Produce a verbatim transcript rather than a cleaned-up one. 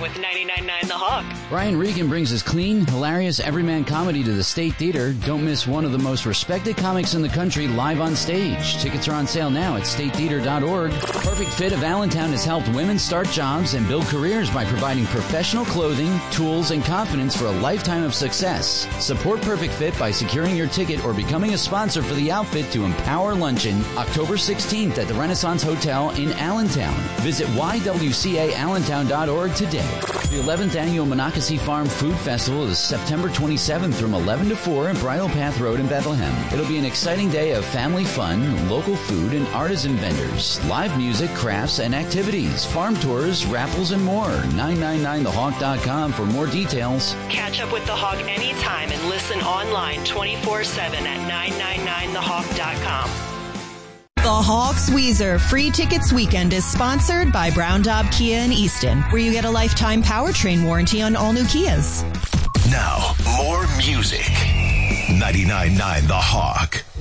with ninety-nine point nine The Hawk. Brian Regan brings his clean, hilarious, everyman comedy to the State Theater. Don't miss one of the most respected comics in the country live on stage. Tickets are on sale now at state theater dot org. Perfect Fit of Allentown has helped women start jobs and build careers by providing professional clothing, tools, and confidence for a lifetime of success. Support Perfect Fit by securing your ticket or becoming a sponsor for the outfit to Empower Luncheon, October sixteenth at the Renaissance Hotel in Allentown. Visit y w c a allentown dot org today. The eleventh Annual Monocacy Farm Food Festival is September twenty-seventh from eleven to four at Bridle Path Road in Bethlehem. It'll be an exciting day of family fun, local food, and artisan vendors, live music, crafts, and activities, farm tours, raffles, and more. nine nine nine the hawk dot com for more details. Catch up with The Hawk anytime and listen online twenty-four seven at nine nine nine the hawk dot com. The Hawks Weezer Free Tickets Weekend is sponsored by Brown Daub Kia in Easton, where you get a lifetime powertrain warranty on all new Kias. Now, more music. ninety-nine point nine The Hawk.